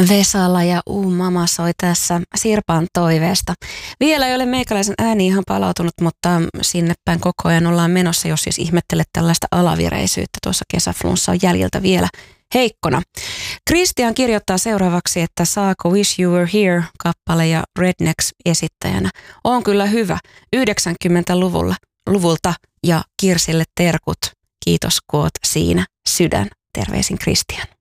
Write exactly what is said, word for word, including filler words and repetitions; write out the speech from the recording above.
Vesala ja U-mama soi tässä Sirpan toiveesta. Vielä ei ole meikäläisen ääni ihan palautunut, mutta sinne päin koko ajan ollaan menossa, jos siis ihmettelet tällaista alavireisyyttä. Tuossa kesäflunssa on jäljiltä vielä heikkona. Christian kirjoittaa seuraavaksi, että saako Wish You Were Here -kappale ja Rednecks esittäjänä on kyllä hyvä. yhdeksänkymmentäluvulla luvulta ja Kirsille terkut. Kiitos kun oot siinä. Sydän. Terveisin Christian.